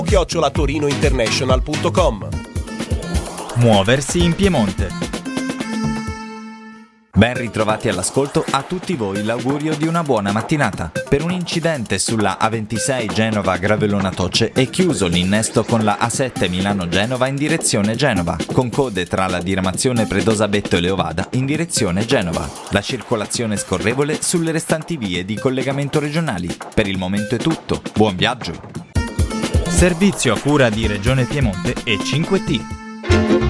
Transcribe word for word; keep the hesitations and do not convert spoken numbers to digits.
chiocciola torinointernational punto com. Muoversi in Piemonte. Ben ritrovati all'ascolto, a tutti voi l'augurio di una buona mattinata. Per un incidente sulla A ventisei Genova-Gravellona-Toce è chiuso l'innesto con la A sette Milano-Genova in direzione Genova, con code tra la diramazione Predosabetto e Leovada in direzione Genova. La circolazione scorrevole sulle restanti vie di collegamento regionali. Per il momento è tutto, buon viaggio! Servizio a cura di Regione Piemonte e cinque T.